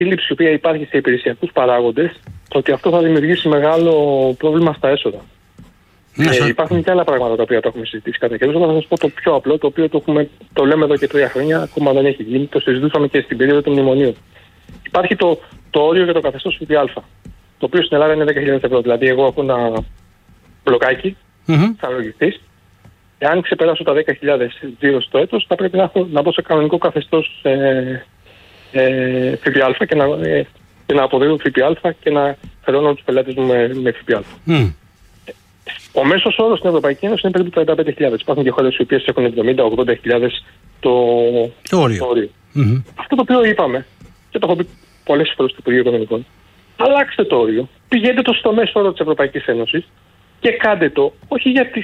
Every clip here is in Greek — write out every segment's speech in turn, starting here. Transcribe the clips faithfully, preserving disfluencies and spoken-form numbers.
σύλληψη η οποία υπάρχει σε υπηρεσιακούς παράγοντες, ότι αυτό θα δημιουργήσει μεγάλο πρόβλημα στα έσοδα. Ναι, ε, υπάρχουν και άλλα πράγματα τα οποία το έχουμε συζητήσει κατά καιρούς. Θα σας πω το πιο απλό, το οποίο το, έχουμε, το λέμε εδώ και τρία χρόνια, ακόμα δεν έχει γίνει, το συζητούσαμε και στην περίοδο του μνημονίου. Υπάρχει το, το όριο για το καθεστώς ΦΠΑ, το οποίο στην Ελλάδα είναι δέκα χιλιάδες ευρώ. Δηλαδή, εγώ έχω ένα μπλοκάκι, mm-hmm. σαν λογιστής. Εάν ξεπεράσω τα δέκα χιλιάδες τζίρο στο έτος, θα πρέπει να, έχω, να μπω σε κανονικό καθεστώς ε, ε, ΦΠΑ και να, ε, και να αποδίδω ΦΠΑ και να φερώνω τους πελάτες μου με, με ΦΠΑ. Mm. Ο μέσος όρος στην Ευρωπαϊκή Ένωση είναι περίπου τριάντα πέντε χιλιάδες. Υπάρχουν και χώρες οι οποίες έχουν εβδομήντα με ογδόντα χιλιάδες το, το όριο. Το όριο. Mm-hmm. Αυτό το οποίο είπαμε, και το έχω πει πολλές φορές στο Υπουργείο Οικονομικών, αλλάξτε το όριο, πηγαίνετε το στο μέσο όρο της Ευρωπαϊκής Ένωσης και κάντε το όχι για τις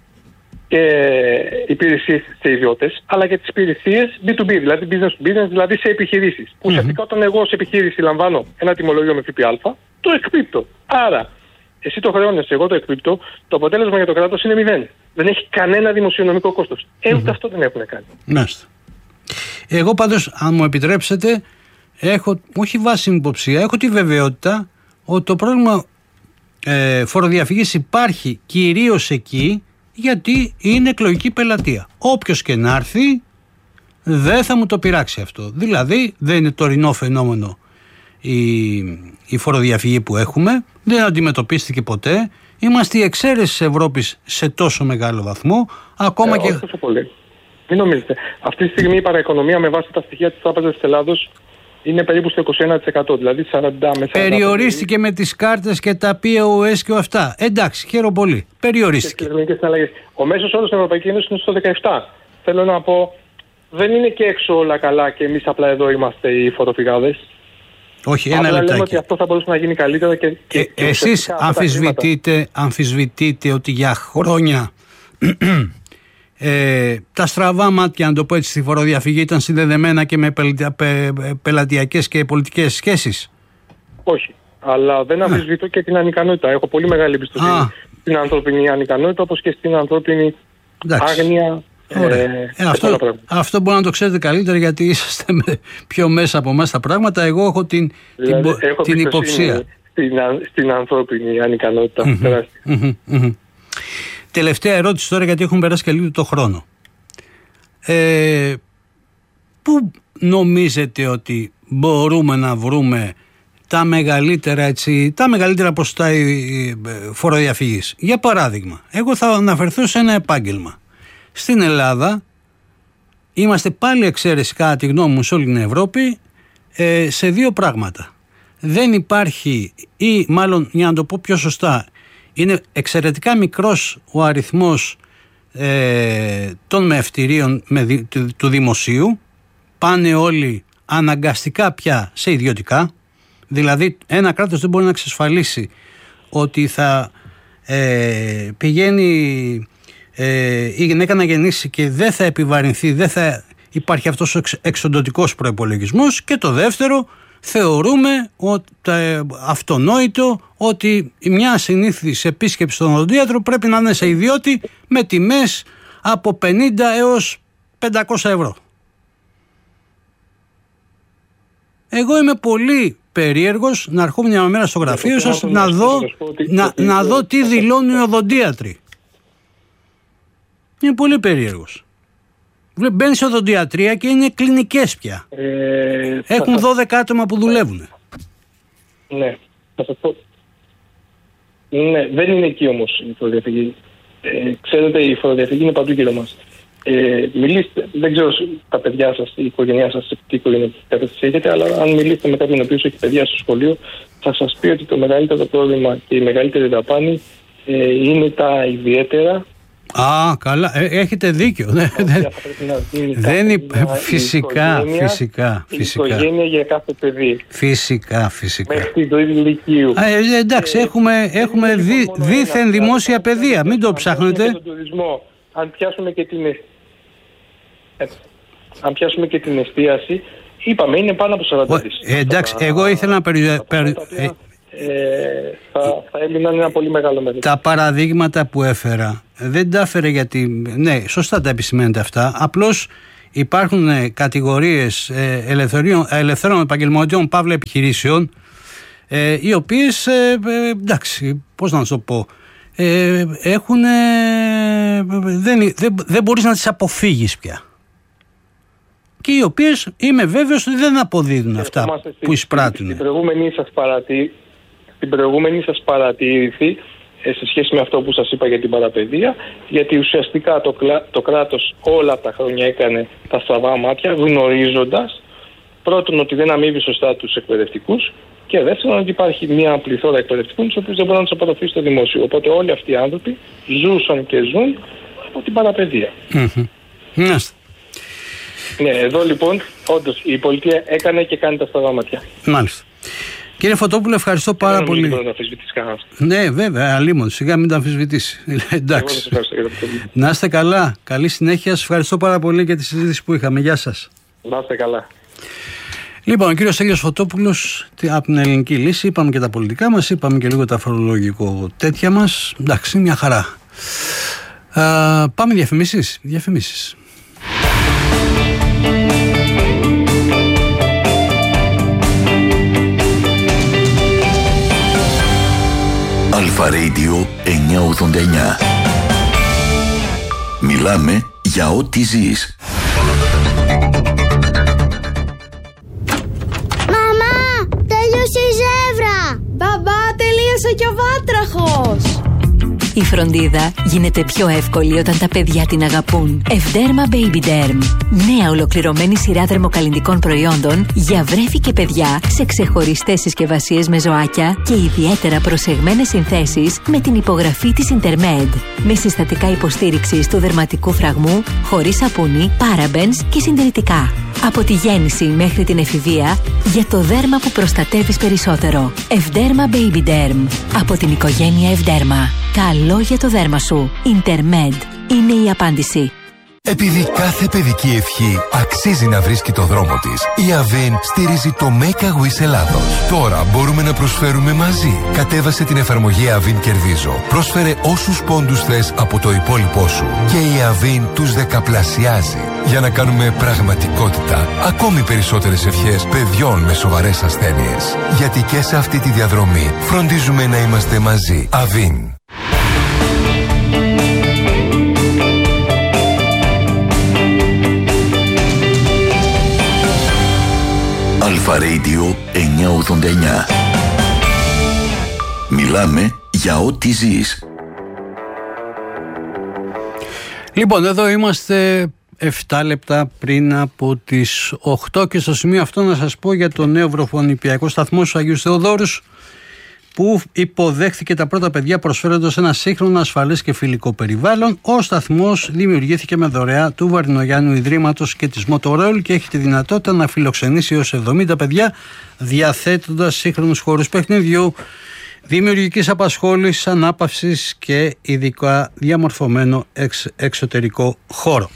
ε, υπηρεσίες σε ιδιώτες, αλλά για τις υπηρεσίες μπι του μπι, δηλαδή business to business, δηλαδή σε επιχειρήσεις. Mm-hmm. Ουσιαστικά όταν εγώ σε επιχείρηση λαμβάνω ένα τιμολόγιο με ΦΠΑ, το εκπίπτω. Άρα, εσύ το χρεώνεσαι, εγώ το εκπίπτω, το αποτέλεσμα για το κράτος είναι μηδέν. Δεν έχει κανένα δημοσιονομικό κόστος. Ε, ούτε mm-hmm. αυτό δεν έχουν κάνει. Μάλιστα. Εγώ πάντως, αν μου επιτρέψετε, έχω όχι βάσιμη υποψία, έχω τη βεβαιότητα ότι το πρόβλημα ε, φοροδιαφυγής υπάρχει κυρίως εκεί γιατί είναι εκλογική πελατεία. Όποιος και να έρθει δεν θα μου το πειράξει αυτό. Δηλαδή δεν είναι τωρινό φαινόμενο η, η φοροδιαφυγή που έχουμε, δεν αντιμετωπίστηκε ποτέ. Είμαστε η εξαίρεση της Ευρώπης σε τόσο μεγάλο βαθμό. Ακόμα ε, και... όχι τόσο πολύ. Μην νομίζετε. Αυτή τη στιγμή η παραοικονομία με βάση τα στοιχεία της Τράπεζας της Ελλάδος είναι περίπου στο είκοσι ένα τοις εκατό, δηλαδή σαράντα με σαράντα. Περιορίστηκε με τις κάρτες και τα πι ο ες και αυτά. Εντάξει, χαίρομαι πολύ. Περιορίστηκε. Ο μέσος όρος στην Ευρωπαϊκή Ένωση είναι στο δεκαεπτά. Θέλω να πω, δεν είναι και έξω όλα καλά και εμείς απλά εδώ είμαστε οι φοροφυγάδες. Όχι, ένα λεπτάκι. Λέμε ότι αυτό θα μπορούσε να γίνει καλύτερα και... και, ε, και εσείς αμφισβητείτε, αμφισβητείτε ότι για χρόνια ε, τα στραβά μάτια, να το πω έτσι, στη φοροδιαφυγή ήταν συνδεδεμένα και με πελ, πε, πελατειακές και πολιτικές σχέσεις. Όχι, αλλά δεν αμφισβητώ ah. και την ανικανότητα. Έχω πολύ μεγάλη εμπιστοσύνη ah. στην ανθρώπινη ανικανότητα, όπως και στην ανθρώπινη Εντάξει. άγνοια. Ε, ε, αυτό, αυτό μπορεί να το ξέρετε καλύτερα, γιατί είσαστε με, πιο μέσα από εμάς τα πράγματα. Εγώ έχω την, δηλαδή, την, έχω την υποψία στην, στην ανθρώπινη ανικανότητα. Mm-hmm, mm-hmm, mm-hmm. Τελευταία ερώτηση τώρα, γιατί έχουν περάσει και λίγο το χρόνο. ε, Πού νομίζετε ότι μπορούμε να βρούμε τα μεγαλύτερα, έτσι, τα μεγαλύτερα ποσοστά φοροδιαφυγής? Για παράδειγμα, εγώ θα αναφερθώ σε ένα επάγγελμα. Στην Ελλάδα είμαστε πάλι εξαίρεση, κατά τη γνώμη μου, σε όλη την Ευρώπη, ε, σε δύο πράγματα. Δεν υπάρχει, ή μάλλον για να το πω πιο σωστά, είναι εξαιρετικά μικρός ο αριθμός ε, των μεευτηρίων με δι, του, του δημοσίου. Πάνε όλοι αναγκαστικά πια σε ιδιωτικά. Δηλαδή ένα κράτος δεν μπορεί να εξασφαλίσει ότι θα ε, πηγαίνει ε, η γυναίκα να γεννήσει και δεν θα επιβαρυνθεί, δεν θα υπάρχει αυτός ο εξ, εξοντωτικός προϋπολογισμός. Και το δεύτερο, θεωρούμε ότι, ε, αυτονόητο ότι μια συνήθις επίσκεψη στον οδοντίατρο πρέπει να είναι σε ιδιώτη με τιμές από πενήντα έως πεντακόσια ευρώ. Εγώ είμαι πολύ περίεργος να ερχόμαι μια μέρα στο γραφείο σας να δω, να, να δω τι δηλώνουν οι οδοντίατροι. Είναι πολύ περίεργος. Μπαίνει σε οδοντιατρία και είναι κλινικές πια. Ε, Έχουν δώδεκα άτομα που δουλεύουν. Ναι, θα σας πω. Ναι, δεν είναι εκεί όμως η φοροδιαφυγή. Ε, ξέρετε, η φοροδιαφυγή είναι παντού γύρω μας. Ε, μιλήστε, δεν ξέρω τα παιδιά σας, η οικογένειά σας, τι οικογενειακή κατάσταση έχετε, αλλά αν μιλήσετε με κάποιον ο οποίος έχει παιδιά στο σχολείο, θα σας πει ότι το μεγαλύτερο πρόβλημα και η μεγαλύτερη δαπάνη ε, είναι τα ιδιαίτερα. Α, καλά, ε, έχετε δίκιο. Δεν είναι φυσικά, φυσικά, φυσικά. Η οικογένεια για κάθε παιδί. Φυσικά, φυσικά. Μέχρι την τρίτη ηλικίου. Ε, εντάξει, έχουμε, έχουμε δι, δίθεν δημόσια παιδεία, μην το ψάχνετε. Τον τουρισμό, αν πιάσουμε και την, αν πιάσουμε και την εστίαση, είπαμε είναι πάνω από σαράντα τοις. Ε, εντάξει, εγώ ήθελα να περιορίσω. Ε, θα, θα έμειναν ένα πολύ μεγάλο μέλλον. Τα παραδείγματα που έφερα δεν τα έφερε γιατί, ναι, σωστά τα επισημαίνετε αυτά, απλώς υπάρχουν ε, κατηγορίες ε, ελευθερών επαγγελματιών παύλα επιχειρήσεων, ε, οι οποίες, ε, ε, εντάξει, πώς να σου το πω, ε, έχουν, ε, δεν, δεν, δεν μπορείς να τις αποφύγεις πια. Και οι οποίες είμαι βέβαιος ότι δεν αποδίδουν και αυτά που εισπράττουν. Στην προηγούμενη σας, παρατή, στην προηγούμενη σας παρατήρηση, σε σχέση με αυτό που σας είπα για την παραπαιδεία, γιατί ουσιαστικά το, το κράτος όλα αυτά τα χρόνια έκανε τα στραβά μάτια, γνωρίζοντας πρώτον ότι δεν αμείβει σωστά τους εκπαιδευτικούς και δεύτερον ότι υπάρχει μια πληθώρα εκπαιδευτικών, τους οποίους δεν μπορεί να τους απορροφήσει το δημόσιο. Οπότε όλοι αυτοί οι άνθρωποι ζούσαν και ζουν από την παραπαιδεία. Mm-hmm. Yes. Ναι, εδώ λοιπόν όντως η πολιτεία έκανε και κάνει τα στραβά μάτια. Μάλιστα. Κύριε Φωτόπουλο, ευχαριστώ πάρα πολύ. Δεν να αμφισβητήσει κανένα. Ναι, βέβαια, αλίμον. Σιγά μην τα αμφισβητήσει. Εντάξει. Να είστε καλά. Καλή συνέχεια. Σας ευχαριστώ πάρα πολύ για τη συζήτηση που είχαμε. Γεια σας. Να είστε καλά. Λοιπόν, ο κύριος Στέλιος Φωτόπουλος από την Ελληνική Λύση. Είπαμε και τα πολιτικά μας, είπαμε και λίγο τα φορολογικό τέτοια μας. Εντάξει, μια χαρά. Α, πάμε διαφημίσεις. Διαφημίσεις. Αλφα Radio εννιακόσια ογδόντα εννιά. Μιλάμε για ό,τι ζεις. Μαμά, τέλειωσε η ζεύρα. Μπαμπά, τελείωσε και ο βάτραχος. Η φροντίδα γίνεται πιο εύκολη όταν τα παιδιά την αγαπούν. Ευδέρμα Baby Derm. Νέα ολοκληρωμένη σειρά δερμοκαλλυντικών προϊόντων για βρέφη και παιδιά σε ξεχωριστές συσκευασίες με ζωάκια και ιδιαίτερα προσεγμένες συνθέσεις με την υπογραφή της Intermed. Με συστατικά υποστήριξης του δερματικού φραγμού, χωρίς σαπούνι, parabens και συντηρητικά. Από τη γέννηση μέχρι την εφηβεία, για το δέρμα που προστατεύεις περισσότερο. Ευδέρμα Baby Derm. Από την οικογένεια Ευδέρμα. Καλό για το δέρμα σου. Intermed είναι η απάντηση. Επειδή κάθε παιδική ευχή αξίζει να βρίσκει το δρόμο της, η Avin στηρίζει το Make a Wish Ελλάδος. Τώρα μπορούμε να προσφέρουμε μαζί. Κατέβασε την εφαρμογή Avin Κερδίζω. Πρόσφερε όσους πόντους θες από το υπόλοιπό σου και η Avin τους δεκαπλασιάζει. Για να κάνουμε πραγματικότητα ακόμη περισσότερες ευχές παιδιών με σοβαρές ασθένειες. Γιατί και σε αυτή τη διαδρομή φροντίζουμε να είμαστε μαζί. Avin. Αλφα Radio εννιακόσια ογδόντα εννιά. Μιλάμε για ό,τι ζεις. Λοιπόν, εδώ είμαστε επτά λεπτά πριν από τις οκτώ και στο σημείο αυτό να σας πω για το νέο βρεφονιπιακό σταθμό στους Αγίους Θεοδόρους, που υποδέχθηκε τα πρώτα παιδιά προσφέροντας ένα σύγχρονο, ασφαλές και φιλικό περιβάλλον. Ο σταθμός δημιουργήθηκε με δωρεά του Βαρδινογιάννου Ιδρύματος και της Motorola και έχει τη δυνατότητα να φιλοξενήσει έως εβδομήντα παιδιά, διαθέτοντας σύγχρονους χώρους παιχνιδιού, δημιουργικής απασχόλησης, ανάπαυσης και ειδικά διαμορφωμένο εξ, εξωτερικό χώρο.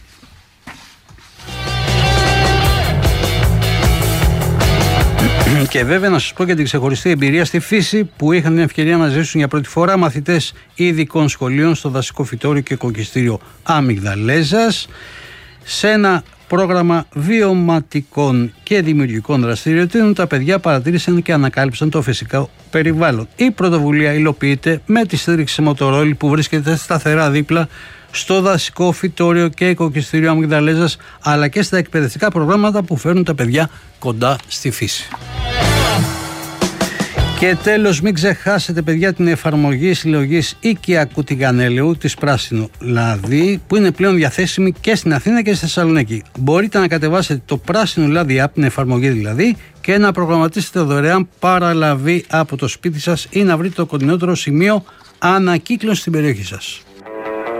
Και βέβαια να σας πω για την ξεχωριστή εμπειρία στη φύση που είχαν την ευκαιρία να ζήσουν για πρώτη φορά μαθητές ειδικών σχολείων στο δασικό φυτόριο και κοκκιστήριο Αμυγδαλέζας, σε ένα πρόγραμμα βιωματικών και δημιουργικών δραστηριοτήτων. Τα παιδιά παρατήρησαν και ανακάλυψαν το φυσικό περιβάλλον. Η πρωτοβουλία υλοποιείται με τη στήριξη Motorola που βρίσκεται σταθερά δίπλα στο δασικό φυτόριο και κοκκιστήριο Αμυγδαλέζας, αλλά και στα εκπαιδευτικά προγράμματα που φέρνουν τα παιδιά κοντά στη φύση. Και τέλος, μην ξεχάσετε παιδιά την εφαρμογή συλλογής οικιακού τηγανέλαιου της Πράσινο Λάδι, που είναι πλέον διαθέσιμη και στην Αθήνα και στη Θεσσαλονίκη. Μπορείτε να κατεβάσετε το Πράσινο Λάδι app, την εφαρμογή δηλαδή, και να προγραμματίσετε δωρεάν παραλαβή από το σπίτι σας ή να βρείτε το κοντινότερο σημείο ανακύκλωση στην περιοχή σας.